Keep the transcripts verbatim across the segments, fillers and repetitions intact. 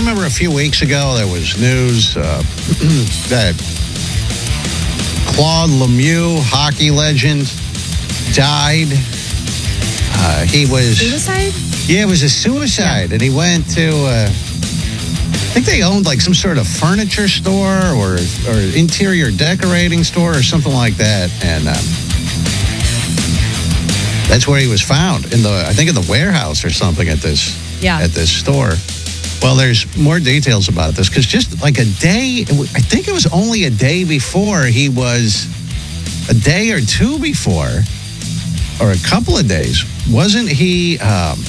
remember a few weeks ago there was news uh, that Claude Lemieux, hockey legend, died. Uh, he was... Suicide? Yeah, it was a suicide. Yeah. And he went to... Uh, I think they owned like some sort of furniture store or, or interior decorating store or something like that. And um, that's where he was found, in the I think in the warehouse or something at this, yeah. at this store. Well, there's more details about this because just like a day, I think it was only a day before he was, a day or two before, or a couple of days, wasn't he, um,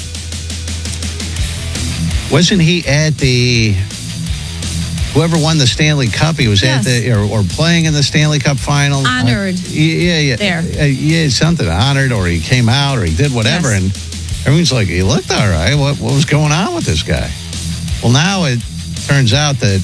wasn't he at the, whoever won the Stanley Cup, he was yes. at the, or, or playing in the Stanley Cup final. Honored. Uh, yeah, yeah. There. Uh, yeah, something, honored, or he came out, or he did whatever, yes. and everyone's like, he looked all right. What, what was going on with this guy? Well, now it turns out that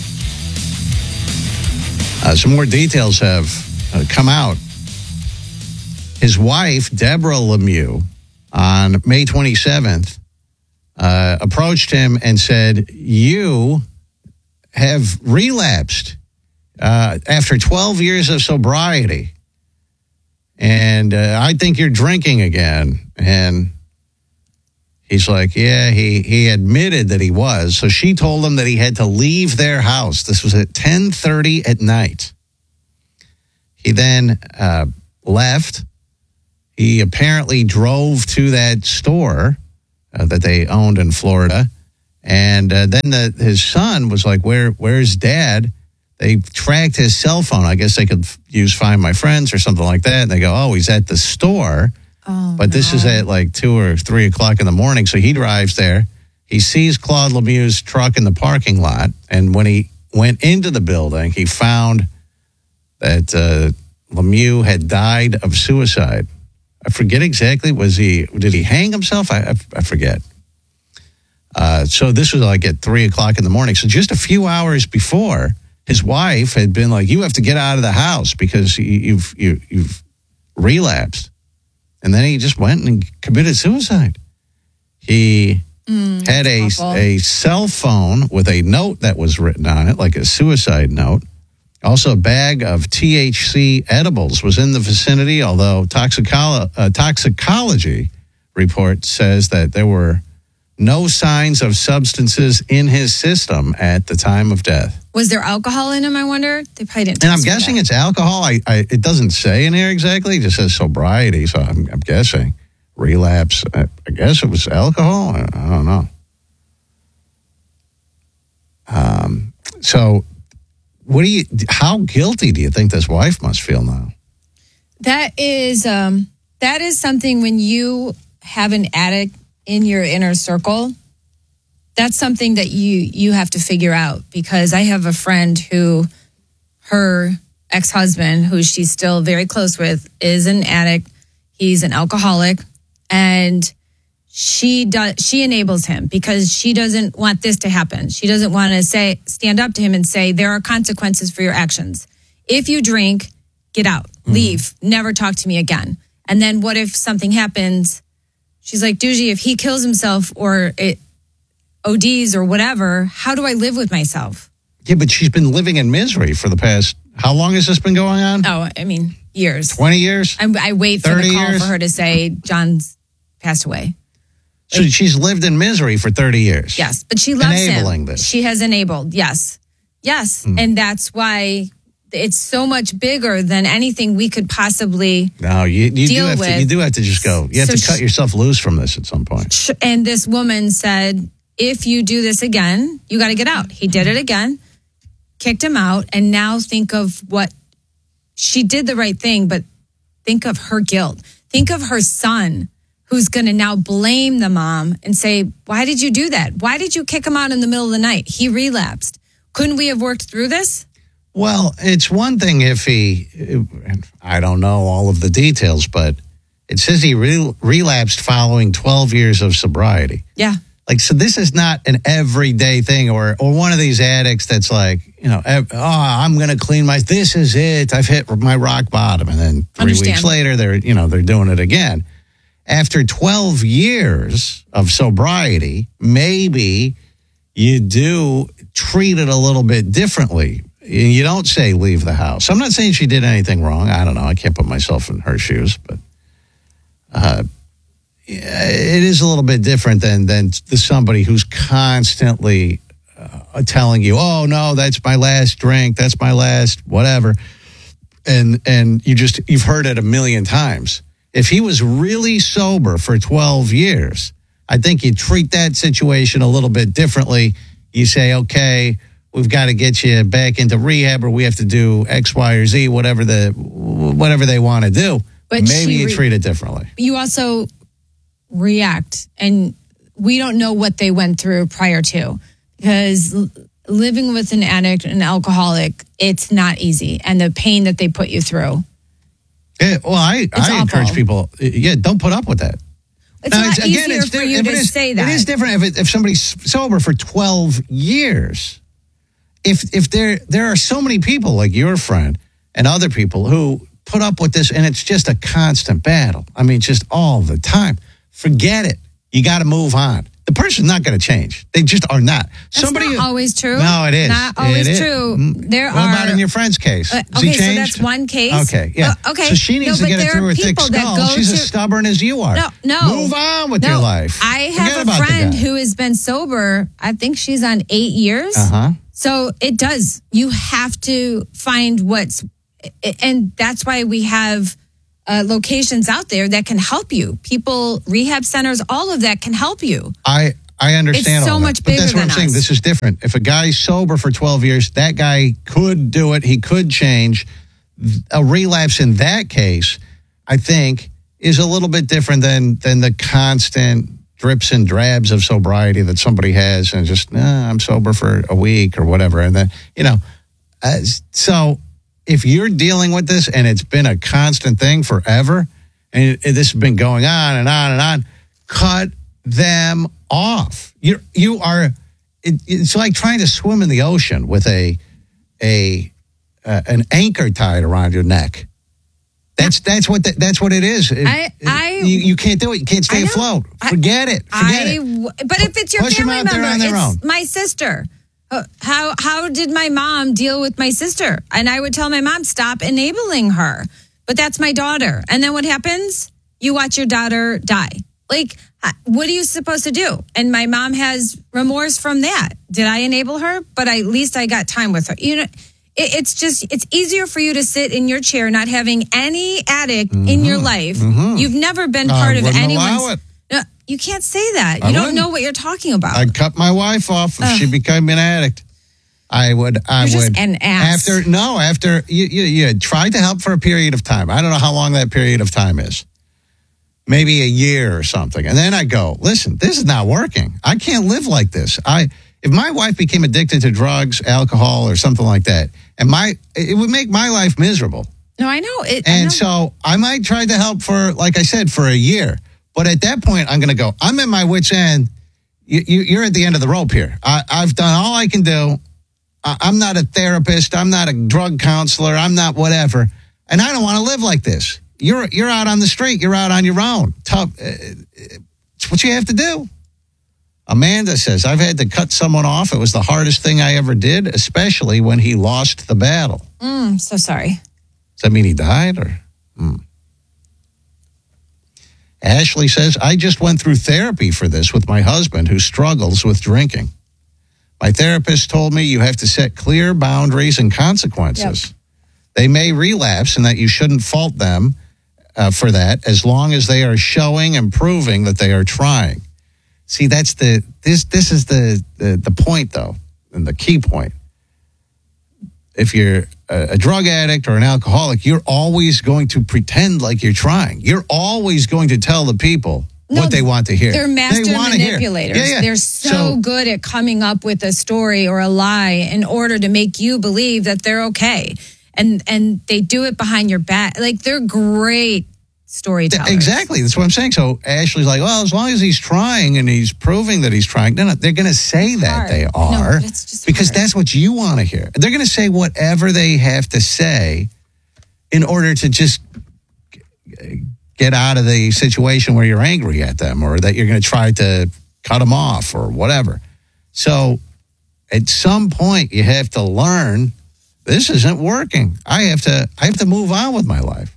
uh, some more details have uh, come out. His wife, Deborah Lemieux, on May twenty-seventh, uh, approached him and said, you have relapsed uh, after twelve years of sobriety. And uh, I think you're drinking again. And he's like, yeah, he, he admitted that he was. So she told him that he had to leave their house. This was at ten thirty at night. He then uh, left. He apparently drove to that store uh, that they owned in Florida. And uh, then the, his son was like, Where, where's Dad? They tracked his cell phone. I guess they could use Find My Friends or something like that. And they go, oh, he's at the store. Oh, but this no. is at like two or three o'clock in the morning. So he drives there. He sees Claude Lemieux's truck in the parking lot. And when he went into the building, he found that uh, Lemieux had died of suicide. I forget exactly. Was he, did he hang himself? I, I, I forget. Uh, so this was like at three o'clock in the morning. So just a few hours before, his wife had been like, you have to get out of the house because you, you've, you, you've relapsed. And then he just went and committed suicide. He mm, had a, a cell phone with a note that was written on it, like a suicide note. Also, a bag of T H C edibles was in the vicinity, although toxicolo- uh, toxicology report says that there were no signs of substances in his system at the time of death. Was there alcohol in him, I wonder? They probably didn't. And I'm guessing that. It's alcohol. I, I It doesn't say in here exactly. It just says sobriety, so I'm, I'm guessing. Relapse. I, I guess it was alcohol. I, I don't know. Um. So, what do you? How guilty do you think this wife must feel now? That is um. That is something when you have an addict in your inner circle. That's something that you you have to figure out, because I have a friend who, her ex-husband, who she's still very close with, is an addict. He's an alcoholic, and she does she enables him because she doesn't want this to happen. She doesn't want to say stand up to him and say there are consequences for your actions. If you drink, get out, mm-hmm. leave, never talk to me again. And then what if something happens? She's like, Doogie, if he kills himself or it O Ds or whatever, how do I live with myself? Yeah, but she's been living in misery for the past, how long has this been going on? Oh, I mean, years. twenty years? I, I wait for the call years? for her to say John's passed away. So like, she's lived in misery for thirty years? Yes, but she loves Enabling him. Enabling this? She has enabled, yes. Yes, mm. and that's why it's so much bigger than anything we could possibly no, you, you deal do have with. To, you do have to just go. You have so to cut she, yourself loose from this at some point. And this woman said, if you do this again, you got to get out. He did it again, kicked him out, and now think of what she did the right thing, but think of her guilt. Think of her son who's going to now blame the mom and say, why did you do that? Why did you kick him out in the middle of the night? He relapsed. Couldn't we have worked through this? Well, it's one thing if he, I don't know all of the details, but it says he re- relapsed following twelve years of sobriety. Yeah. Like, so this is not an everyday thing or or one of these addicts that's like, you know, oh, I'm going to clean my, this is it. I've hit my rock bottom. And then three Understand. weeks later, they're, you know, they're doing it again. After twelve years of sobriety, maybe you do treat it a little bit differently. You don't say leave the house. I'm not saying she did anything wrong. I don't know. I can't put myself in her shoes, but uh, it is a little bit different than than the somebody who's constantly uh, telling you, "Oh no, that's my last drink. That's my last whatever," and and you just you've heard it a million times. If he was really sober for twelve years, I think you treat that situation a little bit differently. You say, "Okay, we've got to get you back into rehab, or we have to do X, Y, or Z, whatever the whatever they want to do." But maybe you re- treat it differently. You also react, and we don't know what they went through prior to, because l- living with an addict, an alcoholic, it's not easy, and the pain that they put you through. Yeah, well, I, I encourage people, yeah, don't put up with that. It's now, not it's, easier again, it's, for you to is, say that. It is different if, it, if somebody's sober for twelve years. If if there there are so many people like your friend and other people who put up with this, and it's just a constant battle. I mean, just all the time. Forget it. You got to move on. The person's not going to change. They just are not. That's Somebody, not always true. No, it is. Not always it true. Is. There what are. What about in your friend's case? Uh, okay, so that's one case. Okay, yeah. Uh, okay. So she needs no, to get it through her thick skull. She's to, as stubborn as you are. No, no. Move on with no, your life. I Forget have a friend who has been sober. I think she's on eight years. Uh huh. So it does. You have to find what's, and that's why we have uh, locations out there that can help you. People, rehab centers, all of that can help you. I I understand. It's so all much that, bigger but that's what than I'm saying. us. This is different. If a guy's sober for twelve years, that guy could do it. He could change. A relapse in that case, I think, is a little bit different than than the constant drips and drabs of sobriety that somebody has, and just nah, I'm sober for a week or whatever, and then you know. Uh, so if you're dealing with this and it's been a constant thing forever, and it, it, this has been going on and on and on, cut them off. You you are. It, it's like trying to swim in the ocean with a a uh, an anchor tied around your neck. That's that's what the, that's what it is. It, I, I you, you can't do it. You can't stay afloat. Forget it. Forget I, it. But if it's your Push family them out there member, on their it's own. my sister. How how did my mom deal with my sister? And I would tell my mom, stop enabling her. But that's my daughter. And then what happens? You watch your daughter die. Like, what are you supposed to do? And my mom has remorse from that. Did I enable her? But I, at least I got time with her. You know, it, it's just, it's easier for you to sit in your chair not having any addict mm-hmm. in your life. Mm-hmm. You've never been part I of anyone's. No, you can't say that. You I don't wouldn't. know what you're talking about. I'd cut my wife off if uh, she became an addict. I would. I you're would. Just an ass. After no, after you, you, you tried to help for a period of time. I don't know how long that period of time is. Maybe a year or something, and then I go, listen, this is not working. I can't live like this. I if my wife became addicted to drugs, alcohol, or something like that, and my it would make my life miserable. No, I know it. And I know. so I might try to help for, like I said, for a year. But at that point, I'm going to go, I'm at my wit's end. You, you, you're at the end of the rope here. I, I've done all I can do. I, I'm not a therapist. I'm not a drug counselor. I'm not whatever. And I don't want to live like this. You're you're out on the street. You're out on your own. Tough. Uh, it's what you have to do. Amanda says, I've had to cut someone off. It was the hardest thing I ever did, especially when he lost the battle. Mm, so sorry. Does that mean he died? Or? Hmm. Ashley says, I just went through therapy for this with my husband who struggles with drinking. My therapist told me you have to set clear boundaries and consequences. Yep. They may relapse and that you shouldn't fault them uh, for that as long as they are showing and proving that they are trying. See, that's the, this, this is the, the, the point though, and the key point. If you're a, a drug addict or an alcoholic, you're always going to pretend like you're trying. You're always going to tell the people no, what they want to hear. They're master they manipulators. Yeah, yeah. They're so, so good at coming up with a story or a lie in order to make you believe that they're okay. And and they do it behind your back. Like, they're great storytellers. Exactly. That's what I'm saying. So Ashley's like, well, as long as he's trying and he's proving that he's trying, no, no, they're going to say that hard. they are no, it's just because hard. that's what you want to hear. They're going to say whatever they have to say in order to just get out of the situation where you're angry at them or that you're going to try to cut them off or whatever. So at some point, you have to learn this isn't working. I have to, I have to move on with my life.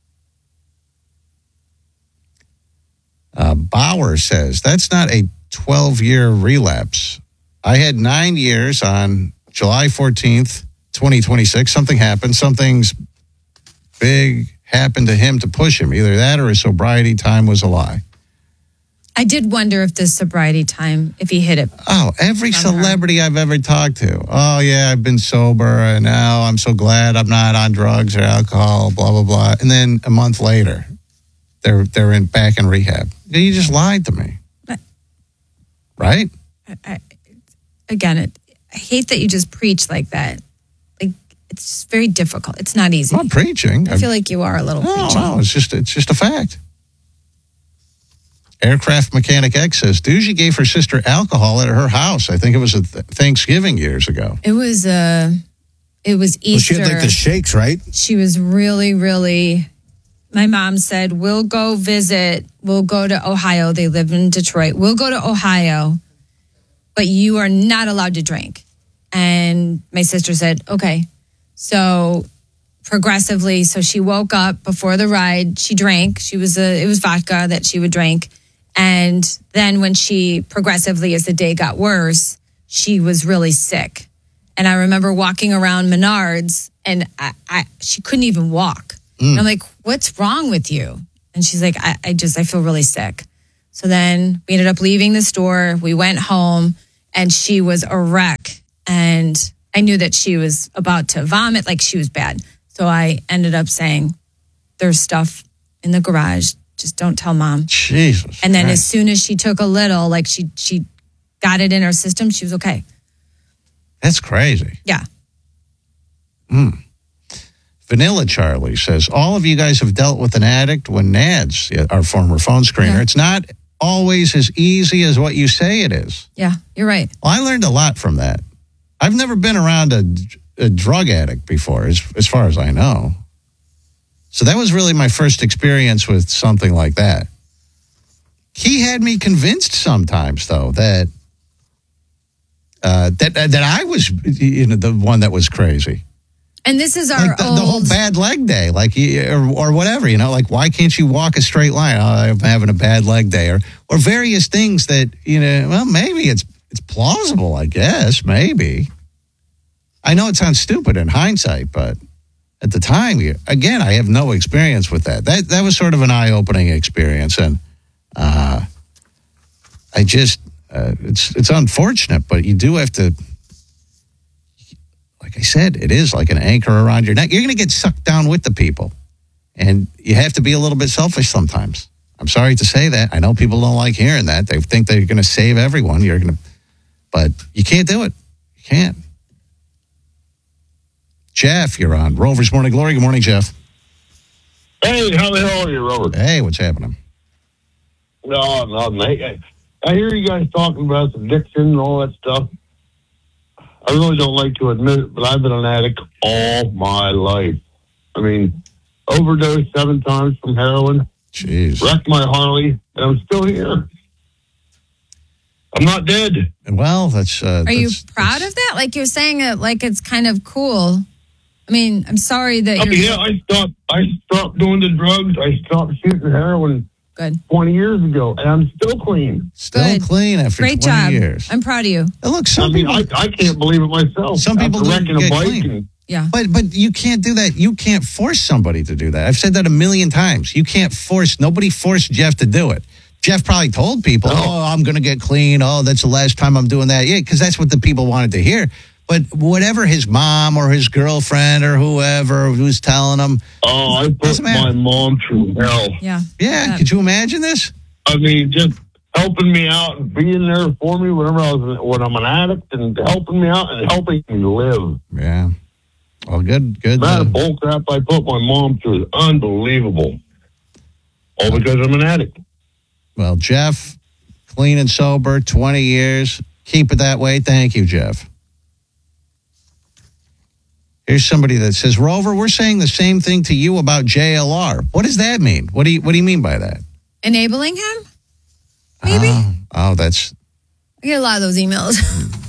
Uh, Bauer says, that's not a twelve-year relapse. I had nine years on July fourteenth, twenty twenty-six. Something happened. Something's big happened to him to push him. Either that or his sobriety time was a lie. I did wonder if this sobriety time, if he hit it. Oh, every celebrity I've ever talked to. Oh, yeah, I've been sober, and now I'm so glad I'm not on drugs or alcohol, blah, blah, blah. And then a month later, they're they're in back in rehab. You just lied to me. Right? I, I, again, it, I hate that you just preach like that. Like, it's just very difficult. It's not easy. I'm not preaching. I feel like you are a little no, preaching. No, it's just, it's just a fact. Aircraft Mechanic X says, Doogie gave her sister alcohol at her house. I think it was at Thanksgiving years ago. It was, uh, it was Easter. Well, she had like the shakes, right? She was really, really... My mom said, we'll go visit. We'll go to Ohio. They live in Detroit. We'll go to Ohio, but you are not allowed to drink. And my sister said, okay. So progressively, so she woke up before the ride. She drank. She was a, it was vodka that she would drink. And then when she progressively, as the day got worse, she was really sick. And I remember walking around Menards and I, I she couldn't even walk. Mm. And I'm like, what's wrong with you? And she's like, I, I just, I feel really sick. So then we ended up leaving the store. We went home and she was a wreck. And I knew that she was about to vomit, like she was bad. So I ended up saying, there's stuff in the garage. Just don't tell mom. Jesus. And then Christ. as soon as she took a little, like she, she got it in her system, she was okay. That's crazy. Yeah. Hmm. Vanilla Charlie says, all of you guys have dealt with an addict when Nads, our former phone screener. Yeah. It's not always as easy as what you say it is. Yeah, you're right. Well, I learned a lot from that. I've never been around a, a drug addict before, as, as far as I know. So that was really my first experience with something like that. He had me convinced sometimes, though, that uh, that that I was you know, the one that was crazy. And this is our like the, old... the whole bad leg day, like or, or whatever, you know, like why can't you walk a straight line? Oh, I'm having a bad leg day, or or various things that you know. Well, maybe it's it's plausible, I guess. Maybe. I know it sounds stupid in hindsight, but at the time, again, I have no experience with that. That that was sort of an eye-opening experience, and uh, I just uh, it's it's unfortunate, but you do have to. Like I said, it is like an anchor around your neck. You're going to get sucked down with the people. And you have to be a little bit selfish sometimes. I'm sorry to say that. I know people don't like hearing that. They think they're going to save everyone. You're going to, but you can't do it. You can't. Jeff, you're on Rover's Morning Glory. Good morning, Jeff. Hey, how the hell are you, Robert? Hey, what's happening? No, nothing. I, I hear you guys talking about addiction and all that stuff. I really don't like to admit it, but I've been an addict all my life. I mean, overdosed seven times from heroin. Jeez. Wrecked my Harley, and I'm still here. I'm not dead. Well, that's... Uh, Are that's, you proud of that? Like you're saying it like it's kind of cool. I mean, I'm sorry that I you're... mean, yeah, I stopped, I stopped doing the drugs. I stopped shooting heroin Good. twenty years ago, and I'm still clean. Still Good. clean after Great twenty job. years. I'm proud of you. And look, some I mean, people... I, I can't believe it myself. Some people After do wrecking a get bike clean. and Yeah. But but you can't do that. You can't force somebody to do that. I've said that a million times. You can't force, nobody forced Jeff to do it. Jeff probably told people, No. oh, I'm going to get clean. Oh, that's the last time I'm doing that. Yeah, because that's what the people wanted to hear. But whatever his mom or his girlfriend or whoever was telling him. oh, I put Doesn't matter. my mom through hell. Yeah. Yeah, Yeah. could you imagine this? I mean, just helping me out and being there for me whenever I was when I'm an addict, and helping me out and helping me live. Yeah. Well, good, good. That uh, bull crap I put my mom through is unbelievable. All because I'm an addict. well, Jeff, clean and sober, twenty years. Keep it that way. Thank you, Jeff. Here's somebody that says, Rover, we're saying the same thing to you about J L R. What does that mean? What do you What do you mean by that? Enabling him? Maybe? Oh, oh that's I get a lot of those emails.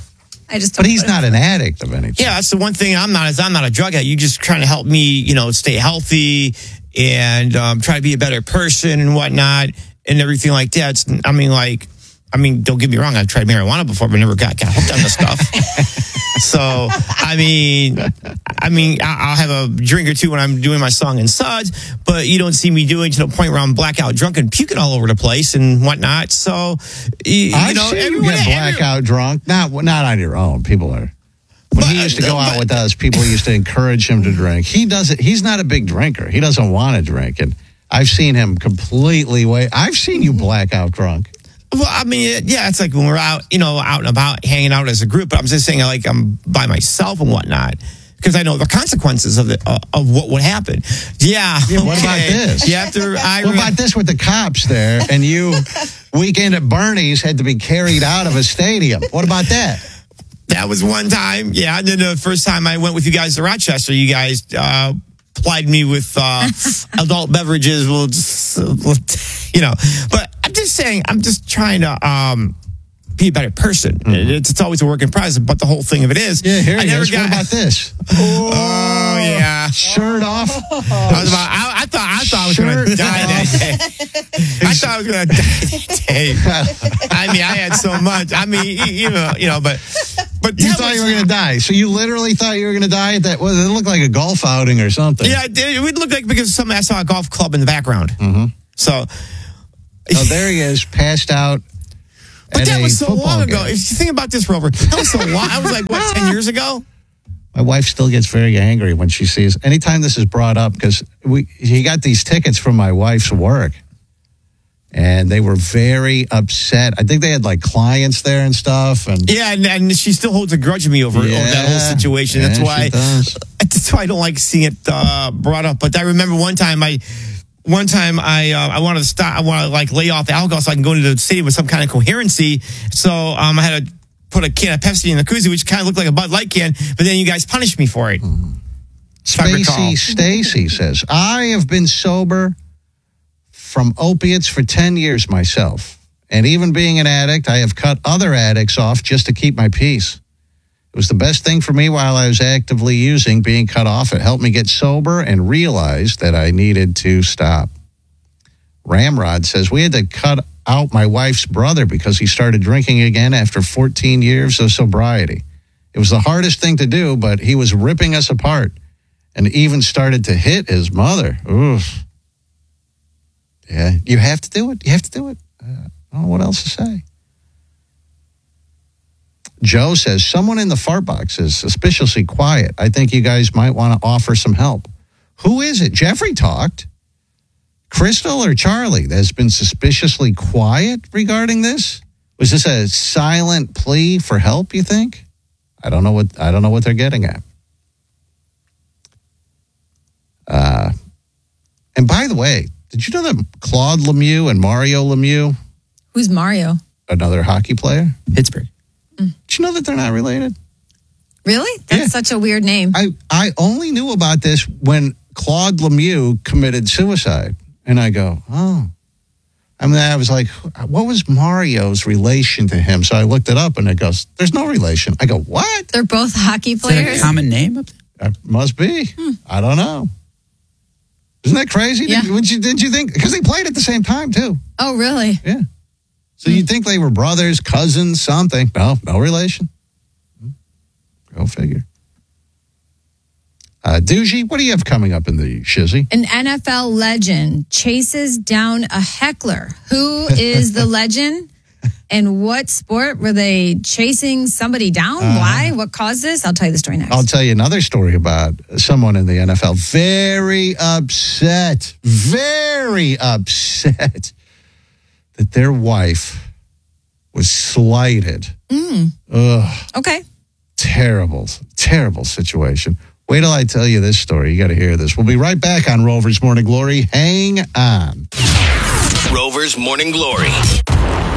I just. But don't he's put it- not an addict of any type. Yeah, that's the one thing I'm not is I'm not a drug addict. You just trying to help me, you know, stay healthy and um, try to be a better person and whatnot and everything like that. It's, I mean, like, I mean, don't get me wrong. I've tried marijuana before, but never got, got hooked on this stuff. So, I mean, I mean, I- I'll have a drink or two when I'm doing my song and suds, but you don't see me doing to the point where I'm blackout drunk and puking all over the place and whatnot. So, you, you I've know, seen you everyone, get blackout drunk. Not not on your own. People are. When he But- used to go out but- with us, people used to encourage him to drink. He doesn't. He's not a big drinker. He doesn't want to drink, and I've seen him completely way. I've seen you blackout drunk. Well, I mean, yeah, it's like when we're out, you know, out and about, hanging out as a group. But I'm just saying, like, I'm by myself and whatnot because I know the consequences of the uh, of what would happen. Yeah. Yeah, what about okay. this? You have to. I What about this with the cops there, and you weekend at Bernie's had to be carried out of a stadium? What about that? That was one time. Yeah. And then the first time I went with you guys to Rochester, you guys uh, plied me with uh, adult beverages. We'll just, we'll, you know, but I'm just saying, I'm just trying to um, be a better person. Mm-hmm. It's, it's always a work in progress, but the whole thing of it is, Yeah, here I he never is. got. What about this? Oh, yeah. Shirt off. I was about. I, I thought. I thought I was going Shirt to die that day. I thought I was going to die that day. I mean, I had so much. I mean, you, you know, you know, but but You that thought was- you were going to die. So you literally thought you were going to die at that? Well, it looked like a golf outing or something. Yeah, it, it would look like because some I saw a golf club in the background. Mm-hmm. So, Oh, there he is, passed out. but at that a was so football long ago. game. If you think about this, Rover, that was so long. I was like, what, ten years ago? My wife still gets very angry when she sees anytime this is brought up because we he got these tickets from my wife's work, and they were very upset. I think they had like clients there and stuff, and Yeah, and, and she still holds a grudge of me over, over that whole Yeah, situation. yeah, That's she why. does. That's why I don't like seeing it uh, brought up. But I remember one time I. One time I uh, I wanted to stop. I want to like lay off the alcohol so I can go into the stadium with some kind of coherency. So um, I had to put a can of Pepsi in the koozie, which kind of looked like a Bud Light can. But then you guys punished me for it. If I recall. Spacey Stacy says, I have been sober from opiates for ten years myself. And even being an addict, I have cut other addicts off just to keep my peace. It was the best thing for me while I was actively using, being cut off. It helped me get sober and realize that I needed to stop. Ramrod says, we had to cut out my wife's brother because he started drinking again after fourteen years of sobriety. It was the hardest thing to do, but he was ripping us apart and even started to hit his mother. Oof. Yeah, you have to do it. You have to do it. Uh, I don't know what else to say. Joe says, someone in the fart box is suspiciously quiet. I think you guys might want to offer some help. Who is it? Jeffrey talked. Crystal or Charlie that's been suspiciously quiet regarding this? Was this a silent plea for help, you think? I don't know what I don't know what they're getting at. Uh, and by the way, did you know that Claude Lemieux and Mario Lemieux, Who's Mario? another hockey player, Pittsburgh. did you know that they're not related? Really? That's Yeah. such a weird name. I, I only knew about this when Claude Lemieux committed suicide. And I go, oh. I mean, I was like, what was Mario's relation to him? So I looked it up and it goes, there's no relation. I go, what? They're both hockey Is that a players. common name? Up there? That must be. Hmm. I don't know. Isn't that crazy? Yeah. Did, didn't, you, didn't you think? Because they played at the same time, too. Oh, really? Yeah. So you'd think they were brothers, cousins, something. No, no relation. Go figure. Uh, Doogie, what do you have coming up in the shizzy? An N F L legend chases down a heckler. Who is the legend? And what sport were they chasing somebody down? Uh, Why? What caused this? I'll tell you the story next. I'll tell you another story about someone in the N F L. Very upset, very upset that their wife was slighted. Mm. Ugh, Okay. terrible, terrible situation. Wait till I tell you this story. You got to hear this. We'll be right back on Rover's Morning Glory. Hang on. Rover's Morning Glory.